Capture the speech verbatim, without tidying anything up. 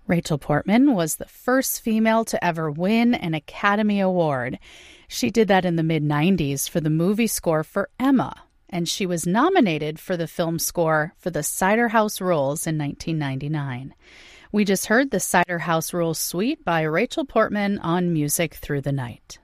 Rachel Portman was the first female to ever win an Academy Award. She did that in the mid nineties for the movie score for Emma, and she was nominated for the film score for the Cider House Rules in nineteen ninety-nine. We just heard the Cider House Rules Suite by Rachel Portman on Music Through the Night.